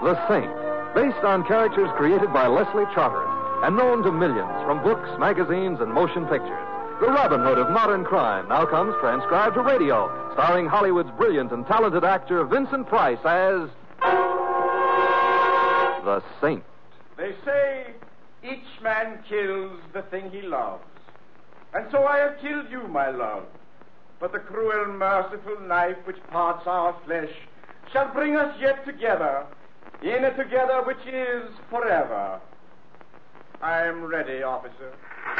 The Saint, based on characters created by Leslie Charteris and known to millions from books, magazines, and motion pictures. The Robin Hood of modern crime now comes transcribed to radio, starring Hollywood's brilliant and talented actor Vincent Price as The Saint. They say each man kills the thing he loves. And so I have killed you, my love. But the cruel, merciful knife which parts our flesh shall bring us yet together, in a together which is forever. I am ready, officer.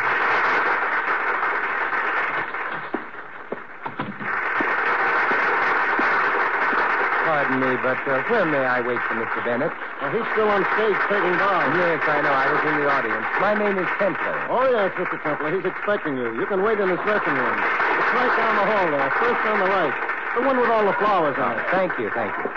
Pardon me, but where may I wait for Mr. Bennett? He's still on stage taking down. Yes, I know. I was in the audience. My name is Templar. Oh, yes, Mr. Templar. He's expecting you. You can wait in his dressing room. It's right down the hall there, first on the right. The one with all the flowers on it. Thank you, thank you.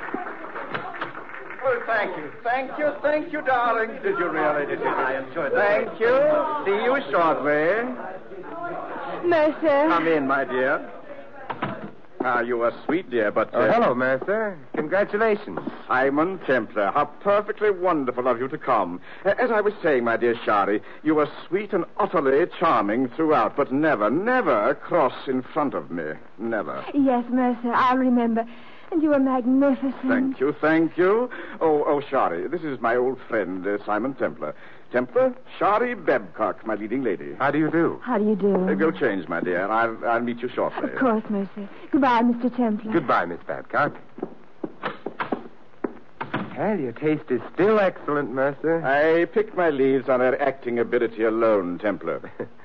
Well, thank you, darling. Did you really? I enjoyed it. Thank you. See you shortly. Mercer. Come in, my dear. You are sweet, dear, but... hello, Mercer. Congratulations. Simon Templar, how perfectly wonderful of you to come. As I was saying, my dear Shari, you are sweet and utterly charming throughout, but never, never cross in front of me. Never. Yes, Mercer, I'll remember. And you are magnificent. Thank you. Oh, Shari, this is my old friend, Simon Templar. Templar, Shari Babcock, my leading lady. How do you do? How do you do? Go change, my dear. I'll meet you shortly. Of course, Mercer. Goodbye, Mr. Templar. Goodbye, Miss Babcock. Well, your taste is still excellent, Mercer. I picked my leads on her acting ability alone, Templar.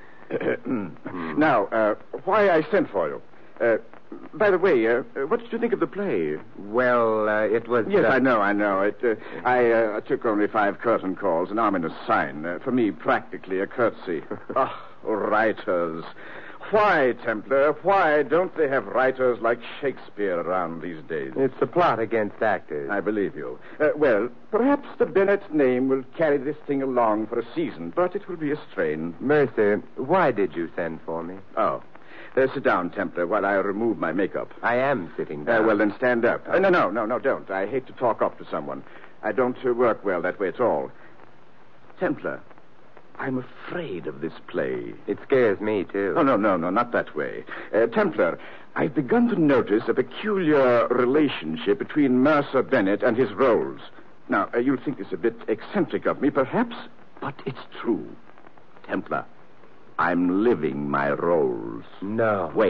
Now, why I sent for you. By the way, what did you think of the play? Well, it was... Yes, I know. I took only 5 curtain calls, an ominous sign. For me, practically a courtesy. Writers. Why, Templar, why don't they have writers like Shakespeare around these days? It's the plot against actors. I believe you. Well, perhaps the Bennett name will carry this thing along for a season, but it will be a strain. Mercer, why did you send for me? Oh. Sit down, Templar, while I remove my makeup. I am sitting down. Well, then stand up. No, don't. I hate to talk up to someone. I don't work well that way at all. Templar, I'm afraid of this play. It scares me, too. Oh, no, not that way. Templar, I've begun to notice a peculiar relationship between Mercer Bennett and his roles. Now, you'll think this a bit eccentric of me, perhaps, but it's true. Templar, I'm living my roles. No. Wait.